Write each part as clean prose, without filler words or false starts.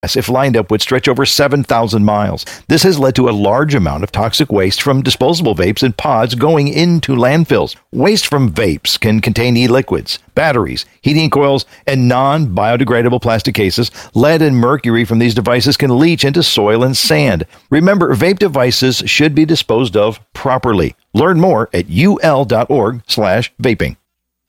if lined up, would stretch over 7,000 miles. This has led to a large amount of toxic waste from disposable vapes and pods going into landfills. Waste from vapes can contain e-liquids, batteries, heating coils, and non-biodegradable plastic cases. Lead and mercury from these devices can leach into soil and sand. Remember, vape devices should be disposed of properly. Learn more at ul.org/vaping.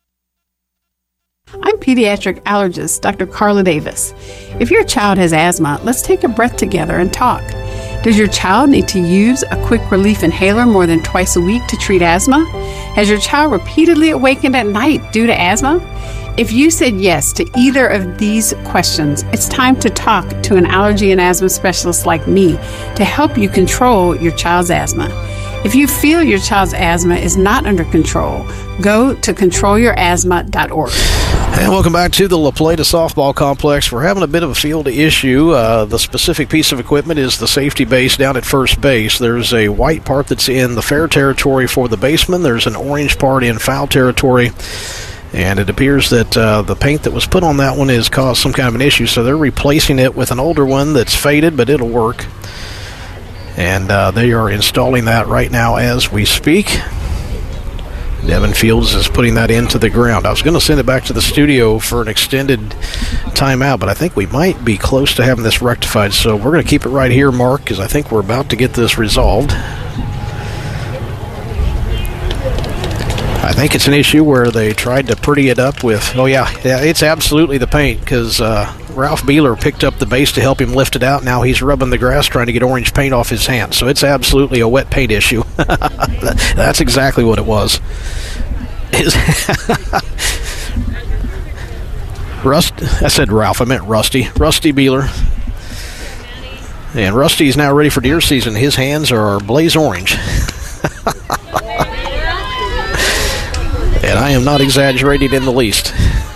I'm pediatric allergist Dr. Carla Davis. If your child has asthma, let's take a breath together and talk. Does your child need to use a quick relief inhaler more than twice a week to treat asthma? Has your child repeatedly awakened at night due to asthma? If you said yes to either of these questions, it's time to talk to an allergy and asthma specialist like me to help you control your child's asthma. If you feel your child's asthma is not under control, go to controlyourasthma.org. And welcome back to the La Plata Softball Complex. We're having a bit of a field issue. The specific piece of equipment is the safety base down at first base. There's a white part that's in the fair territory for the baseman. There's an orange part in foul territory. And it appears that the paint that was put on that one has caused some kind of an issue. So they're replacing it with an older one that's faded, but it'll work. And they are installing that right now as we speak. Devin Fields is putting that into the ground. I was going to send it back to the studio for an extended timeout, but I think we might be close to having this rectified. So we're going to keep it right here, Mark, because I think we're about to get this resolved. I think it's an issue where they tried to pretty it up with, yeah, it's absolutely the paint, because Ralph Beeler picked up the base to help him lift it out. Now he's rubbing the grass trying to get orange paint off his hand. So it's absolutely a wet paint issue. That's exactly what it was. I said Ralph, I meant Rusty. Rusty Beeler. And Rusty is now ready for deer season. His hands are blaze orange. And I am not exaggerating in the least.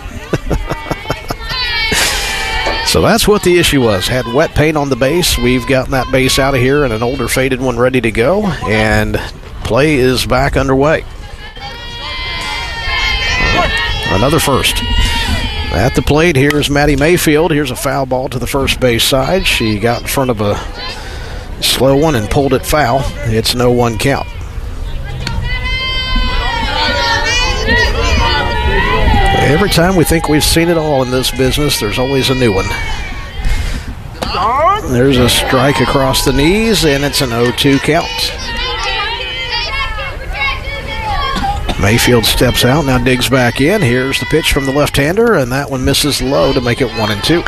So that's what the issue was. Had wet paint on the base. We've gotten that base out of here and an older faded one ready to go. And play is back underway. Another first. At the plate, here's Maddie Mayfield. Here's a foul ball to the first base side. She got in front of a slow one and pulled it foul. It's no one count. Every time we think we've seen it all in this business, there's always a new one. There's a strike across the knees, and it's an 0-2 count. Mayfield steps out, now digs back in. Here's the pitch from the left-hander, and that one misses low to make it 1-2.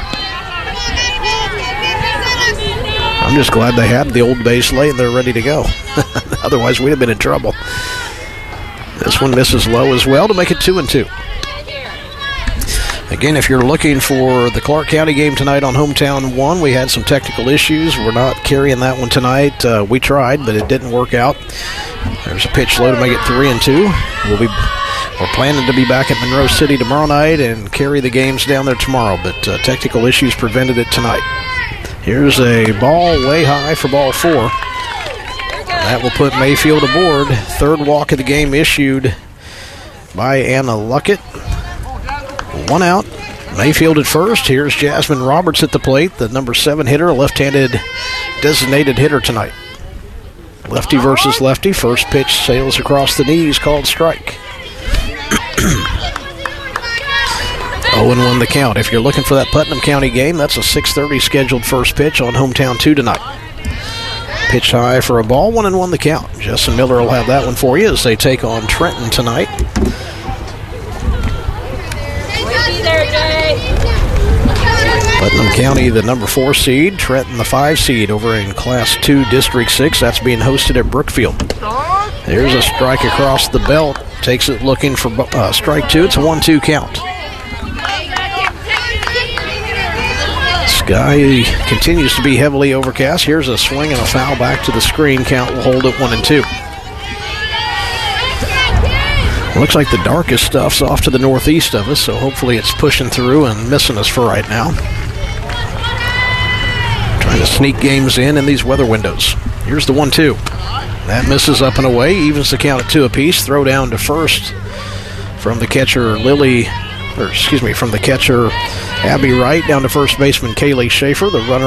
I'm just glad they had the old base lay and they're ready to go. Otherwise, we'd have been in trouble. This one misses low as well to make it 2-2. Again, if you're looking for the Clark County game tonight on Hometown 1, we had some technical issues. We're not carrying that one tonight. We tried, but it didn't work out. There's a pitch low to make it 3-2. We're planning to be back at Monroe City tomorrow night and carry the games down there tomorrow, but technical issues prevented it tonight. Here's a ball way high for ball 4. And that will put Mayfield aboard. Third walk of the game issued by Anna Luckett. One out. Mayfield at first. Here's Jasmine Roberts at the plate, the number 7 hitter, a left-handed designated hitter tonight. Lefty versus lefty. First pitch sails across the knees, called strike. 0-1 the count. If you're looking for that Putnam County game, that's a 6:30 scheduled first pitch on Hometown 2 tonight. Pitch high for a ball, 1-1 the count. Justin Miller will have that one for you as they take on Trenton tonight. Putnam County, the number 4 seed. Trenton, the 5 seed over in Class 2, District 6. That's being hosted at Brookfield. There's a strike across the belt. Takes it looking for strike 2. It's a 1-2 count. Sky continues to be heavily overcast. Here's a swing and a foul back to the screen. Count will hold at 1-2. Looks like the darkest stuff's off to the northeast of us, so hopefully it's pushing through and missing us for right now. Trying to sneak games in these weather windows. Here's the 1-2. That misses up and away, evens the count at 2 apiece. Throw down to first from the catcher, from the catcher, Abby Wright down to first baseman Kaylee Schaefer. The runner